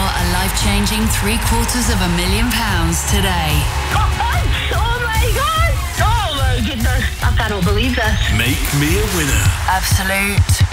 a life-changing £750,000 today. Oh my God! Oh my goodness. I cannot believe this. Make me a winner. Absolute